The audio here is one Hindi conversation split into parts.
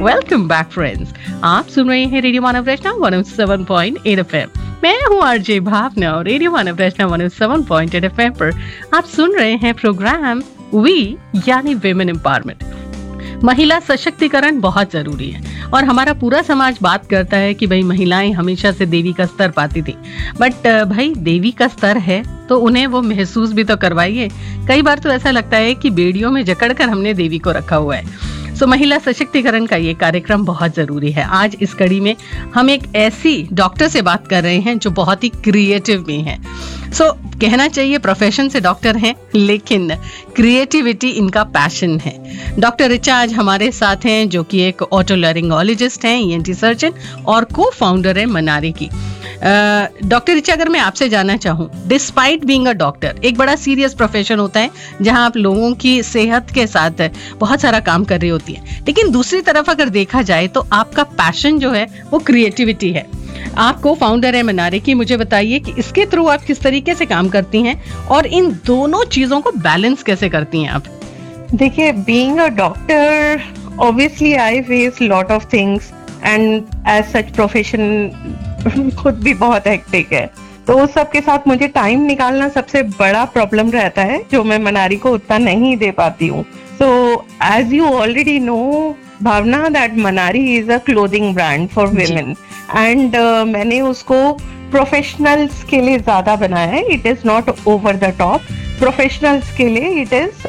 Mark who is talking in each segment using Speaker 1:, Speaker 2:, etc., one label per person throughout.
Speaker 1: Welcome back friends. आप सुन रहे हैं रेडियो मानव रचना 107.8 एफएम। मैं हूँ आरजे भावना और रेडियो मानव रचना 107.8 एफएम पर आप सुन रहे हैं प्रोग्राम वी यानी विमेन एम्पावरमेंट। महिला सशक्तिकरण बहुत जरूरी है और हमारा पूरा समाज बात करता है कि भाई महिलाएं हमेशा से देवी का स्तर पाती थी, बट भाई देवी का स्तर है तो उन्हें वो महसूस भी तो करवाइए। कई बार तो ऐसा लगता है कि बेड़ियों में जकड़कर हमने देवी को रखा हुआ है। महिला सशक्तिकरण का ये कार्यक्रम बहुत जरूरी है। आज इस कड़ी में हम एक ऐसी डॉक्टर से बात कर रहे हैं जो बहुत ही क्रिएटिव भी हैं। कहना चाहिए प्रोफेशन से डॉक्टर हैं, लेकिन क्रिएटिविटी इनका पैशन है। डॉक्टर ऋचा आज हमारे साथ हैं, जो कि एक ऑटोलैरिंगोलॉजिस्ट हैं, ईएनटी सर्जन और को फाउंडर है मनारी की। डॉक्टर ऋचा, अगर मैं आपसे जानना चाहूँ, डिस्पाइट बीइंग अ डॉक्टर एक बड़ा सीरियस प्रोफेशन होता है जहाँ आप लोगों की सेहत के साथ बहुत सारा काम कर रही होती है, लेकिन दूसरी तरफ अगर देखा जाए तो आपका पैशन जो है वो क्रिएटिविटी है। आप को फाउंडर है मनारी की। मुझे बताइए कि इसके थ्रू आप किस तरीके से काम करती हैं और इन दोनों चीजों को बैलेंस कैसे करती हैं आप?
Speaker 2: देखिए, being a doctor obviously I face lot of things and as such profession खुद भी बहुत हेक्टिक है, तो उस सब के साथ मुझे टाइम निकालना सबसे बड़ा प्रॉब्लम रहता है, जो मैं मनारी को उतना नहीं दे पाती हूँ। So as you already know Bhavna, that Manari is a clothing brand for women and मैंने उसको प्रोफेशनल्स के लिए ज्यादा बनाया है। It is not over the top. Professionals के लिए it is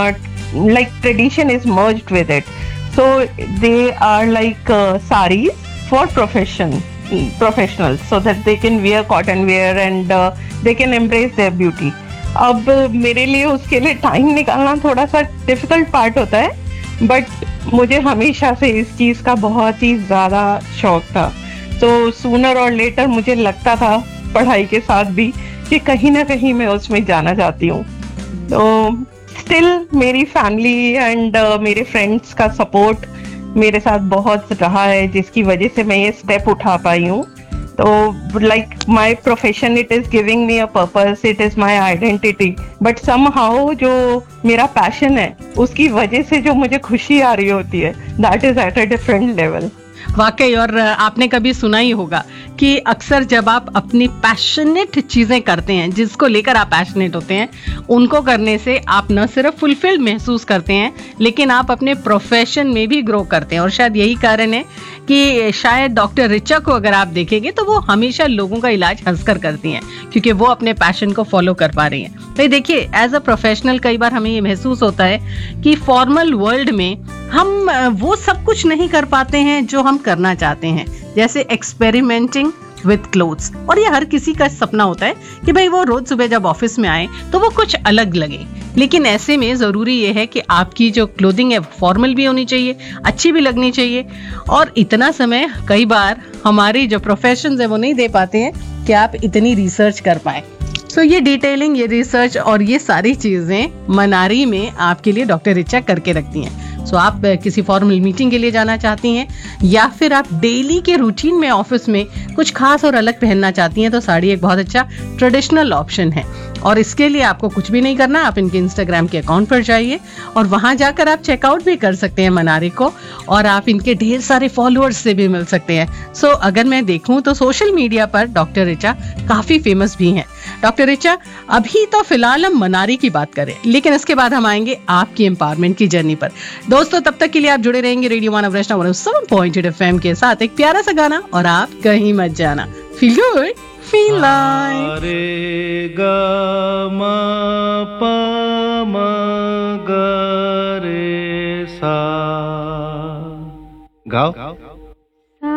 Speaker 2: like tradition is merged with it, so they are like sarees for professionals so that they can wear cotton wear and they can embrace their beauty. अब मेरे लिए उसके लिए टाइम निकालना थोड़ा सा डिफिकल्ट पार्ट होता है, बट मुझे हमेशा से इस चीज का बहुत ही ज्यादा शौक था। तो सूनर और लेटर मुझे लगता था पढ़ाई के साथ भी कि कहीं ना कहीं मैं उसमें जाना चाहती हूँ। तो स्टिल मेरी फैमिली एंड मेरे फ्रेंड्स का सपोर्ट मेरे साथ बहुत रहा है, जिसकी वजह से मैं ये स्टेप उठा पाई हूँ। तो like my profession, it is giving me a purpose, it is my identity, but somehow जो मेरा पैशन है उसकी वजह से जो मुझे खुशी आ रही होती है, that is at a different level.
Speaker 1: वाकई, और आपने कभी सुना ही होगा कि अक्सर जब आप अपनी पैशनेट चीजें करते हैं, जिसको लेकर आप पैशनेट होते हैं, उनको करने से आप न सिर्फ फुलफिल्ड महसूस करते हैं, लेकिन आप अपने प्रोफेशन में भी ग्रो करते हैं। और शायद यही कारण है कि शायद डॉक्टर ऋचा को अगर आप देखेंगे तो वो हमेशा लोगों का इलाज हंसकर करती हैं, क्योंकि वो अपने पैशन को फॉलो कर पा रही हैं। तो देखिए, एज अ प्रोफेशनल कई बार हमें ये महसूस होता है कि फॉर्मल वर्ल्ड में हम वो सब कुछ नहीं कर पाते हैं जो हम करना चाहते हैं, जैसे एक्सपेरिमेंटिंग विद क्लोथ्स। और ये हर किसी का सपना होता है कि भाई वो रोज सुबह जब ऑफिस में आए तो वो कुछ अलग लगे, लेकिन ऐसे में जरूरी ये है कि आपकी जो क्लोथिंग है फॉर्मल भी होनी चाहिए, अच्छी भी लगनी चाहिए। और इतना समय कई बार हमारी जो प्रोफेशन है वो नहीं दे पाते हैं कि आप इतनी रिसर्च कर पाए। तो ये डिटेलिंग, ये रिसर्च और ये सारी चीजें मनारी में आपके लिए डॉक्टर ऋचा करके रखती हैं। आप किसी फॉर्मल मीटिंग के लिए जाना चाहती हैं या फिर आप डेली के रूटीन में ऑफिस में कुछ खास और अलग पहनना चाहती हैं, तो साड़ी एक बहुत अच्छा ट्रेडिशनल ऑप्शन है। और इसके लिए आपको कुछ भी नहीं करना, आप इनके इंस्टाग्राम के अकाउंट पर जाइए और वहां जाकर आप चेकआउट भी कर सकते हैं मनारी को, और आप इनके ढेर सारे फॉलोअर्स से भी मिल सकते हैं। अगर मैं देखूं तो सोशल मीडिया पर डॉक्टर ऋचा काफी फेमस भी हैं। डॉक्टर ऋचा, अभी तो फिलहाल हम मनारी की बात करें, लेकिन इसके बाद हम आएंगे आपकी एम्पावरमेंट की जर्नी पर। दोस्तों, तब तक के लिए आप जुड़े रहेंगे रेडियो मानव रचना 107.8 एफएम के साथ। एक प्यारा सा गाना और आप कहीं मत जाना। Feel good, feel like.
Speaker 3: रे ग म प म ग रे सा। गाओ।